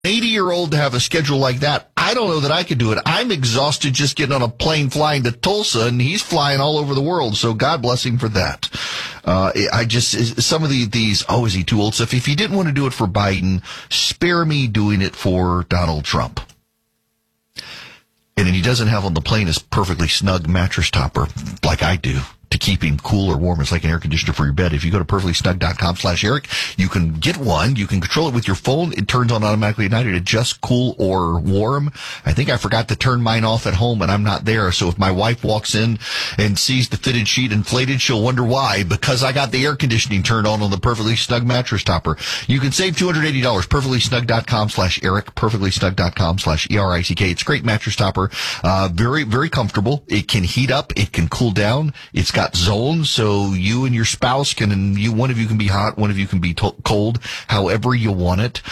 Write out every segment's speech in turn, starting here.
80-year-old to have a schedule like that, I don't know that I could do it. I'm exhausted just getting on a plane flying to Tulsa, and he's flying all over the world, so God bless him for that. Some of these, is he too old stuff? If he didn't want to do it for Biden, spare me doing it for Donald Trump. And he doesn't have on the plane his perfectly snug mattress topper like I do to keep him cool or warm. It's like an air conditioner for your bed. If you go to perfectlysnug.com/Eric, you can get one. You can control it with your phone. It turns on automatically at night. It adjusts cool or warm. I think I forgot to turn mine off at home, and I'm not there. So if my wife walks in and sees the fitted sheet inflated, she'll wonder why. Because I got the air conditioning turned on the Perfectly Snug mattress topper. You can save $280. Perfectlysnug.com/Eric. Perfectlysnug.com/ERICK. It's a great mattress topper. Very, very comfortable. It can heat up. It can cool down. It's got zones, so you and your spouse one of you can be hot, one of you can be cold, however you want it.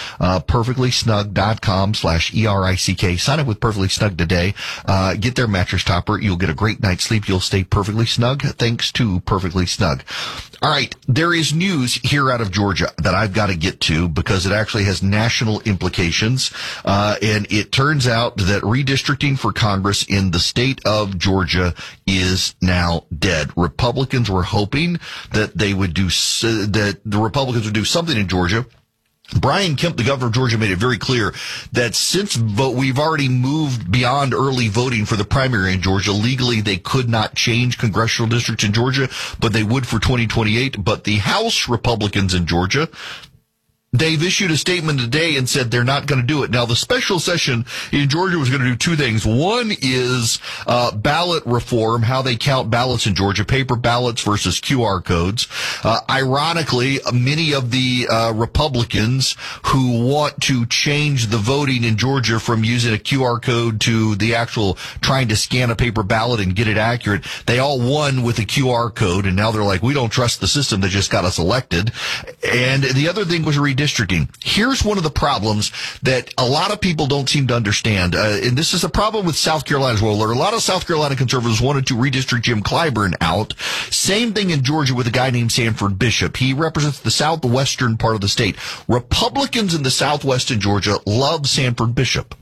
Perfectlysnug.com/ERICK. Sign up with Perfectly Snug today. Get their mattress topper. You'll get a great night's sleep. You'll stay perfectly snug thanks to Perfectly Snug. All right. There is news here out of Georgia that I've got to get to because it actually has national implications. And it turns out that redistricting for Congress in the state of Georgia is now dead. Republicans were hoping that the Republicans would do something in Georgia. Brian Kemp, the governor of Georgia, made it very clear that since we've already moved beyond early voting for the primary in Georgia, legally they could not change congressional districts in Georgia, but they would for 2028. But the House Republicans in Georgia, they've issued a statement today and said they're not going to do it. Now, the special session in Georgia was going to do two things. One is ballot reform, how they count ballots in Georgia, paper ballots versus QR codes. Ironically, many of the Republicans who want to change the voting in Georgia from using a QR code to the actual trying to scan a paper ballot and get it accurate, they all won with a QR code, and now they're like, we don't trust the system that just got us elected. And the other thing was redistricting. Here's one of the problems that a lot of people don't seem to understand, and this is a problem with South Carolina as well. A lot of South Carolina conservatives wanted to redistrict Jim Clyburn out. Same thing in Georgia with a guy named Sanford Bishop. He represents the southwestern part of the state. Republicans in the southwest in Georgia love Sanford Bishop.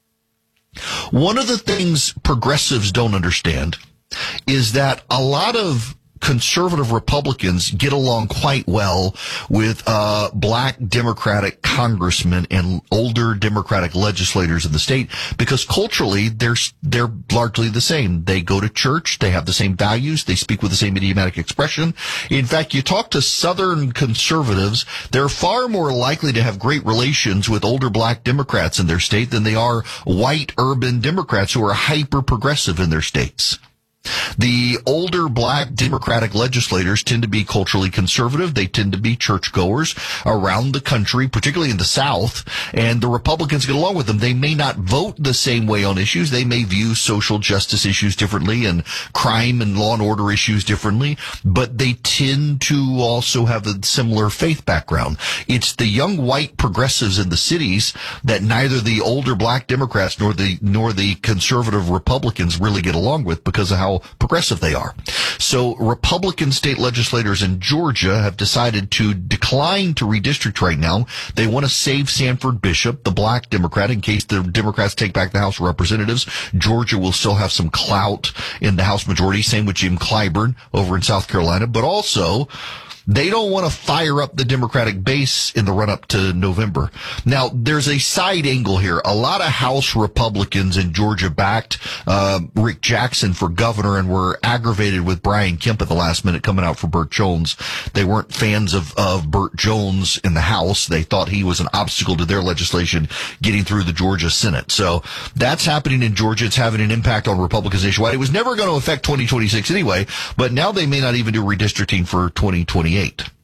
One of the things progressives don't understand is that a lot of conservative Republicans get along quite well with black Democratic congressmen and older Democratic legislators in the state because culturally they're largely the same. They go to church, they have the same values, they speak with the same idiomatic expression. In fact, you talk to Southern conservatives, they're far more likely to have great relations with older black Democrats in their state than they are white urban Democrats who are hyper progressive in their states. The older black Democratic legislators tend to be culturally conservative. They tend to be churchgoers around the country, particularly in the South, and the Republicans get along with them. They may not vote the same way on issues. They may view social justice issues differently and crime and law and order issues differently, but they tend to also have a similar faith background. It's the young white progressives in the cities that neither the older black Democrats nor the conservative Republicans really get along with because of how progressive they are. So Republican state legislators in Georgia have decided to decline to redistrict right now. They want to save Sanford Bishop, the black Democrat, in case the Democrats take back the House of Representatives. Georgia will still have some clout in the House majority. Same with Jim Clyburn over in South Carolina. But also, they don't want to fire up the Democratic base in the run-up to November. Now, there's a side angle here. A lot of House Republicans in Georgia backed Rick Jackson for governor and were aggravated with Brian Kemp at the last minute coming out for Burt Jones. They weren't fans of Burt Jones in the House. They thought he was an obstacle to their legislation getting through the Georgia Senate. So that's happening in Georgia. It's having an impact on Republicans nationwide. It was never going to affect 2026 anyway, but now they may not even do redistricting for 2028.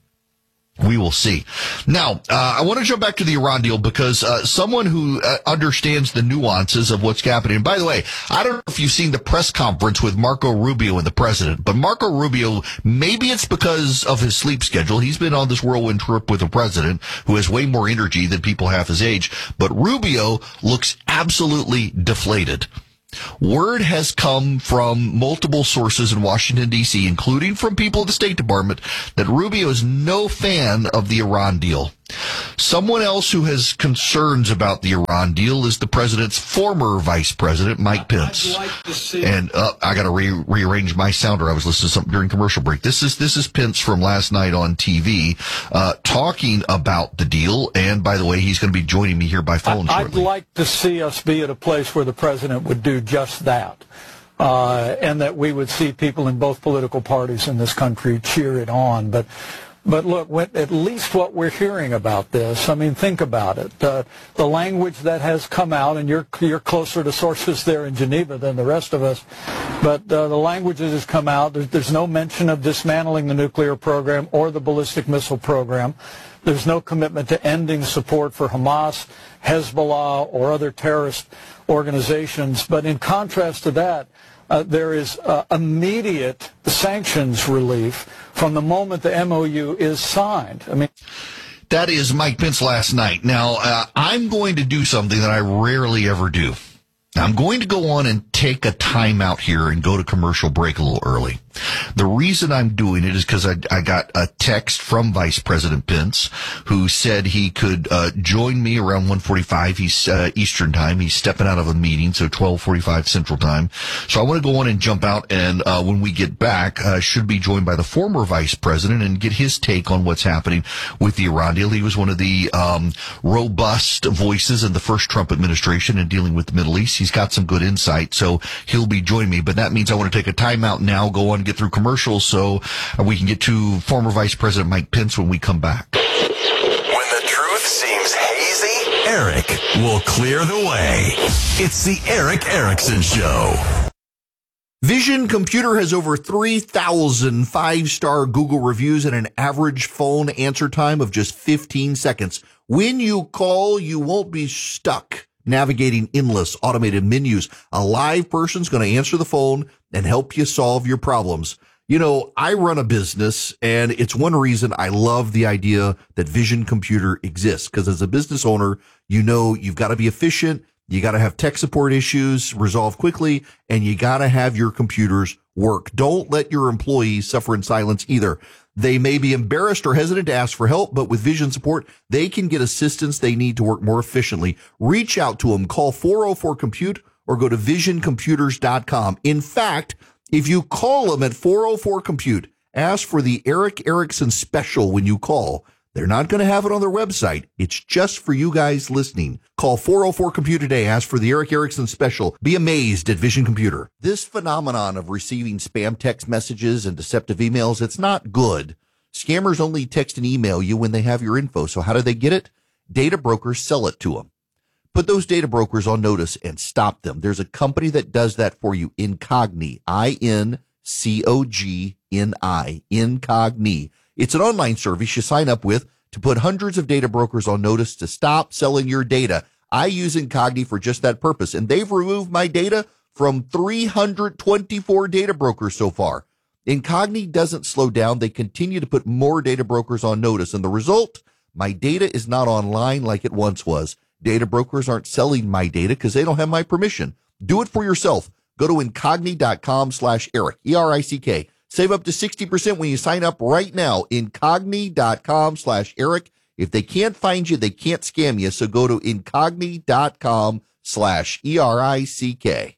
We will see. Now, I want to jump back to the Iran deal because someone who understands the nuances of what's happening. And by the way, I don't know if you've seen the press conference with Marco Rubio and the president, but Marco Rubio, maybe it's because of his sleep schedule. He's been on this whirlwind trip with the president who has way more energy than people half his age. But Rubio looks absolutely deflated. Word has come from multiple sources in Washington, D.C., including from people at the State Department, that Rubio is no fan of the Iran deal. Someone else who has concerns about the Iran deal is the president's former vice president, Mike Pence. And I got to rearrange my sounder. I was listening to something during commercial break. This is Pence from last night on TV, talking about the deal. And by the way, he's going to be joining me here by phone shortly. I'd like to see us be at a place where the president would do just that. And that we would see people in both political parties in this country cheer it on. But look, at least what we're hearing about this, I mean, think about it. The language that has come out, and you're closer to sources there in Geneva than the rest of us, but the language that has come out, there's no mention of dismantling the nuclear program or the ballistic missile program. There's no commitment to ending support for Hamas, Hezbollah, or other terrorist organizations. But in contrast to that, there is immediate sanctions relief from the moment the MOU is signed. I mean, that is Mike Pence last night. Now, I'm going to do something that I rarely ever do. I'm going to go on and take a time out here and go to commercial break a little early. The reason I'm doing it is because I got a text from Vice President Pence who said he could join me around 1:45. He's Eastern time. He's stepping out of a meeting, so 12:45 Central time. So I want to go on and jump out, and when we get back, should be joined by the former Vice President and get his take on what's happening with the Iran deal. He was one of the robust voices in the first Trump administration in dealing with the Middle East. He's got some good insight, so he'll be joining me. But that means I want to take a time out now, go on and get through commercials so we can get to former Vice President Mike Pence when we come back. When the truth seems hazy, Eric will clear the way. It's the Eric Erickson Show. Vision Computer has over 3,000 five-star Google reviews and an average phone answer time of just 15 seconds. When you call, you won't be stuck navigating endless automated menus. A live person's going to answer the phone and help you solve your problems. You know, I run a business, and it's one reason I love the idea that Vision Computer exists, because as a business owner, you know you've got to be efficient, you got to have tech support issues resolved quickly, and you got to have your computers work. Don't let your employees suffer in silence either. They may be embarrassed or hesitant to ask for help, but with Vision support, they can get assistance they need to work more efficiently. Reach out to them. Call 404-COMPUTE or go to visioncomputers.com. In fact, if you call them at 404-COMPUTE, ask for the Eric Erickson special when you call. They're not going to have it on their website. It's just for you guys listening. Call 404-COMPUTE today. Ask for the Eric Erickson special. Be amazed at Vision Computer. This phenomenon of receiving spam text messages and deceptive emails, it's not good. Scammers only text and email you when they have your info. So how do they get it? Data brokers sell it to them. Put those data brokers on notice and stop them. There's a company that does that for you, Incogni, Incogni, Incogni. It's an online service you sign up with to put hundreds of data brokers on notice to stop selling your data. I use Incogni for just that purpose, and they've removed my data from 324 data brokers so far. Incogni doesn't slow down. They continue to put more data brokers on notice, and the result, my data is not online like it once was. Data brokers aren't selling my data because they don't have my permission. Do it for yourself. Go to incogni.com/Eric, ERICK. Save up to 60% when you sign up right now. Incogni.com/Eric. If they can't find you, they can't scam you. So go to incogni.com/ERICK.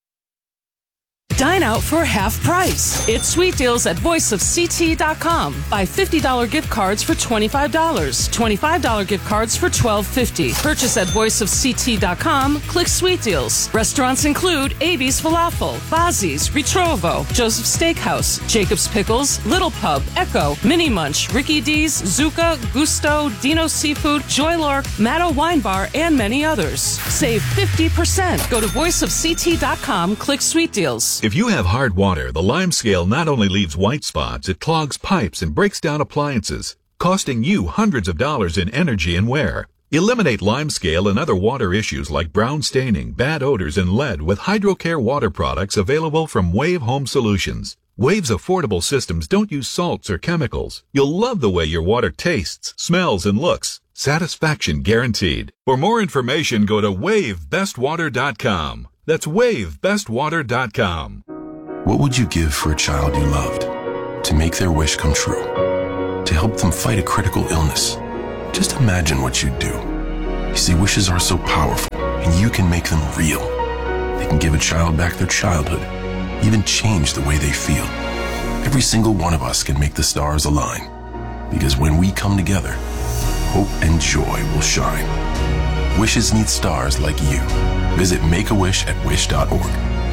Dine out for half price. It's sweet deals at voiceofct.com. Buy $50 gift cards for $25. $25 gift cards for $12.50. Purchase at voiceofct.com. Click sweet deals. Restaurants include Abe's Falafel, Bazzi's, Ritrovo, Joseph's Steakhouse, Jacob's Pickles, Little Pub, Echo, Mini Munch, Ricky D's, Zuka, Gusto, Dino's Seafood, Joy Lark, Maddo Wine Bar, and many others. Save 50%. Go to voiceofct.com. Click sweet deals. If you have hard water, the Lime Scale not only leaves white spots, it clogs pipes and breaks down appliances, costing you hundreds of dollars in energy and wear. Eliminate Lime Scale and other water issues like brown staining, bad odors, and lead with HydroCare water products available from Wave Home Solutions. Wave's affordable systems don't use salts or chemicals. You'll love the way your water tastes, smells, and looks. Satisfaction guaranteed. For more information, go to WaveBestWater.com. That's WaveBestWater.com. What would you give for a child you loved? To make their wish come true? To help them fight a critical illness? Just imagine what you'd do. You see, wishes are so powerful, and you can make them real. They can give a child back their childhood, even change the way they feel. Every single one of us can make the stars align, because when we come together, hope and joy will shine. Wishes need stars like you. Visit Make-A-Wish@wish.org.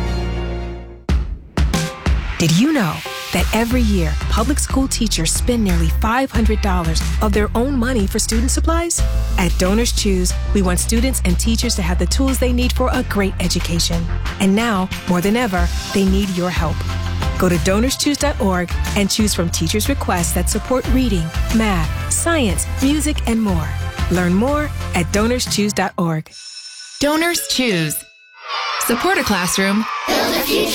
Did you know that every year, public school teachers spend nearly $500 of their own money for student supplies? At Donors Choose, we want students and teachers to have the tools they need for a great education. And now, more than ever, they need your help. Go to DonorsChoose.org and choose from teachers' requests that support reading, math, science, music, and more. Learn more at DonorsChoose.org. Donors Choose. Support a classroom. Build a future.